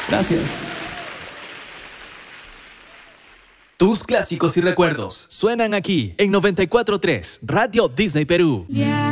Gracias. Tus clásicos y recuerdos suenan aquí en 94.3 Radio Disney Perú.